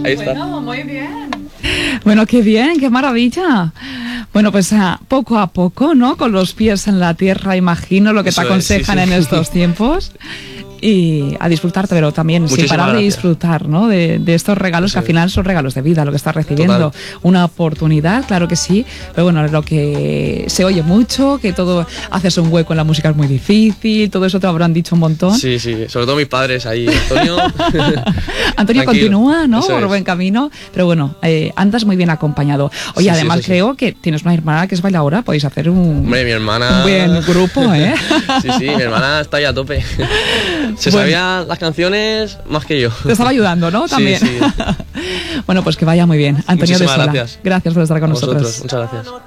Ahí está. Bueno, muy bien. Bueno, qué bien, qué maravilla. Bueno, pues poco a poco, ¿no? Con los pies en la tierra, imagino lo que Eso te aconsejan sí. en estos tiempos. Y a disfrutarte, pero también Muchísimas sin parar de gracias. disfrutar, ¿no? De estos regalos que al final son regalos de vida, lo que estás recibiendo. Total. Una oportunidad, claro que sí, pero bueno, lo que se oye mucho, que todo haces un hueco en la música es muy difícil, todo eso te lo habrán dicho un montón. Sí, sobre todo mis padres ahí. Antonio. Antonio Tranquilo. continúa, ¿no? Eso Por es. buen camino, pero bueno, andas muy bien acompañado. Oye, Sí, además eso sí. creo que tienes una hermana que es bailadora, podéis hacer un Hombre, mi hermana. un buen grupo, ¿eh? Sí, mi hermana está ya a tope. Se Bueno. sabía las canciones más que yo. Te estaba ayudando, ¿no? También. Sí. Bueno, pues que vaya muy bien. Antonio de Muchísimas Sola. gracias. Gracias por estar con A nosotros. vosotros, muchas gracias.